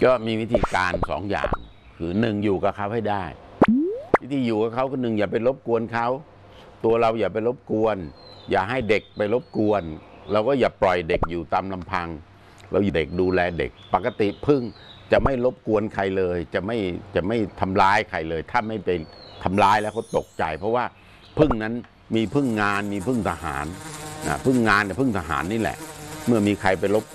ก็มีวิธีการ2 อย่างคือ1อยู่กับเขาให้ได้วิธีอยู่กับเขาคือ1อย่าไปรบกวนเขาตัวเราอย่าไปรบกวนอย่าให้เด็กไปรบกวนเราก็อย่าปล่อยเด็กอยู่ตามลำพังเราเด็กดูแลเด็กปกติผึ้งจะไม่รบกวนใครเลยจะไม่ทำร้ายใครเลยถ้าไม่ไปทำร้ายแล้วเขาตกใจเพราะว่าผึ้งนั้นมีผึ้งงานมีผึ้งทหารผึ้งงานกับผึ้งทหารนี่แหละเมื่อมีใครไปรบ